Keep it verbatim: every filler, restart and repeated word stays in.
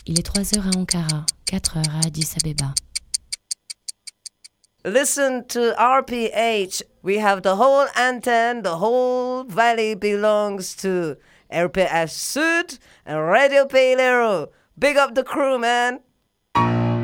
Il est trois heures à Ankara, quatre heures à Addis Abeba. Listen to R P H. We have the whole antenne, the whole valley belongs to R P H Sud and Radio Pelero. Big up the crew, man.